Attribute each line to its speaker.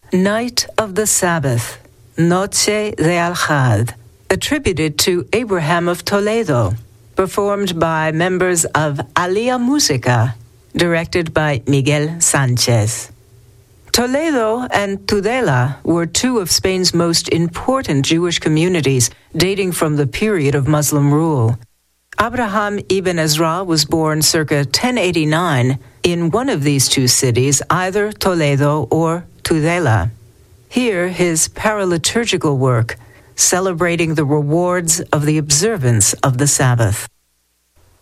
Speaker 1: Night of the Sabbath, Noche de Al-Had, attributed to Abraham of Toledo, performed by members of Alia Musica, directed by Miguel Sanchez. Toledo and Tudela were two of Spain's most important Jewish communities dating from the period of Muslim rule. Abraham ibn Ezra was born circa 1089 in one of these two cities, either Toledo or Tudela. Here, his paraliturgical work, celebrating the rewards of the observance of the Sabbath.